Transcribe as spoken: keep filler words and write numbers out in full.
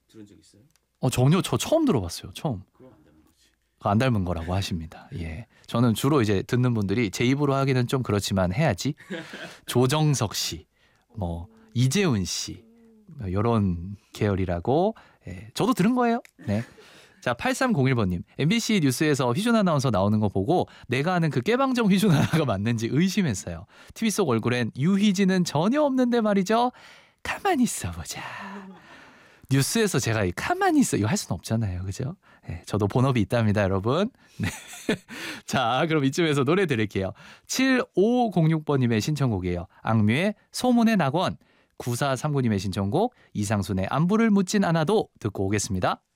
들은 적 있어요? 어 전혀 저 처음 들어봤어요. 처음. 그럼 안 닮은 거지. 안 닮은 거라고 하십니다. 예. 저는 주로 이제 듣는 분들이 제 입으로 하기는 좀 그렇지만 해야지. 조정석 씨, 뭐 이재훈 씨, 뭐 이런 계열이라고. 예. 저도 들은 거예요. 네. 자, 팔삼공일 번님. 엠비씨 뉴스에서 휘준 아나운서 나오는 거 보고 내가 아는 그 깨방정 휘준 아나가 맞는지 의심했어요. 티비 속 얼굴엔 유희진은 전혀 없는데 말이죠. 가만히 있어보자. 뉴스에서 제가 이 가만히 있어 이거 할 수는 없잖아요. 그죠? 네, 저도 본업이 있답니다, 여러분. 네. 자, 그럼 이쯤에서 노래 드릴게요. 칠오공육 번님의 신청곡이에요. 악뮤의 소문의 낙원. 구사삼구 님의 신청곡 이상순의 안부를 묻진 않아도 듣고 오겠습니다.